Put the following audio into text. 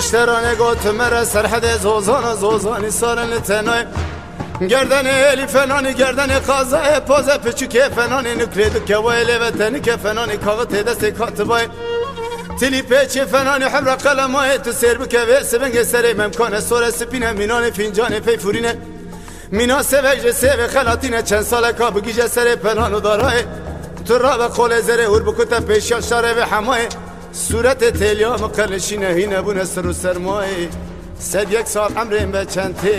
اشترانه گوت مره سرحد زوزانی سارن تنای گردن الی فنانی گردن قازای پوزه پچوکه فنانی نکرید که ویلی وطنی که فنانی کاغت دست کاتبای تلی پیچ فنانی حمر قلمای تو سر بکه و سبنگ سری ممکانه سور سپینه مینان فینجان فیفورینه مینا سویج سوی خلاتینه چند ساله که بگیجه سر پنانو دارای تو را به قول زره هور بکوته پیشان شاره به همای صورت تلیام قلشینه هینه بونه سر و سرمای 101 سال عمریم به چند